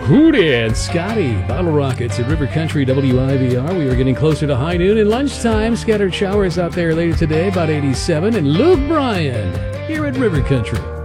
Hootie and Scotty, Bottle Rockets at River Country WIVR. We are getting closer to high noon and lunchtime. Scattered showers out there later today, about 87. And Luke Bryan here at River Country.